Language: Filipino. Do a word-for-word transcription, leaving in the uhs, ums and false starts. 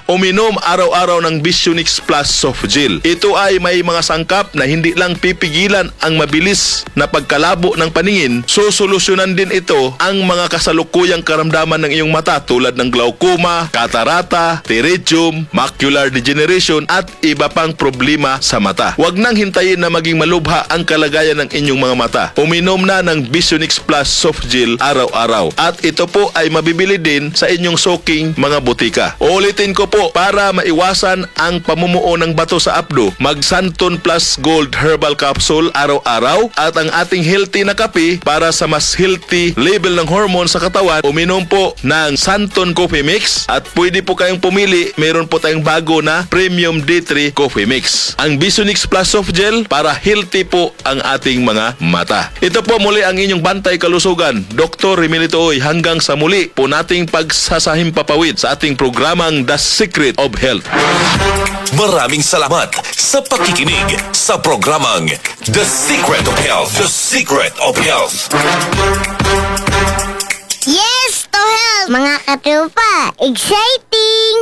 uminom araw-araw ng Visionix Plus Soft Gel. Ito ay may mga sangkap na hindi lang pipigilan ang mabilis na pagkalabo ng paningin, susolusyonan din ito ang mga kasalukuyang karamdaman ng iyong mata tulad ng glaucoma, katarata, pterygium, macular degeneration at iba pang problema sa mata. Huwag nang hintayin na maging malubha ang kalagayan ng inyong mga mata. Uminom na ng Visionix Plus Soft Gel araw-araw. At ito po ay mabibili din sa inyong soking mga butika. Ulitin ko po, para maiwasan ang pamumuo ng bato sa abdo, mag Santon Plus Gold Herbal Capsule araw-araw at ang ating healthy na kape para sa mas healthy level ng hormone sa katawan, uminom po ng Santon Coffee Mix at pwede po kayong pumili, meron po tayong bago na Premium D three Coffee Mix. Ang Visionix Plus Soft Gel para healthy po ang ating mga mata. Ito po muli ang inyong bantay kalusugan, Doktor Remilito Oy. Hanggang sa muli po nating pagsasahimpapawid sa ating programang The Secret of Health. Maraming salamat sa pakikinig sa programang The Secret of Health. The Secret of Health. Yes to health, mga katupa! Exciting!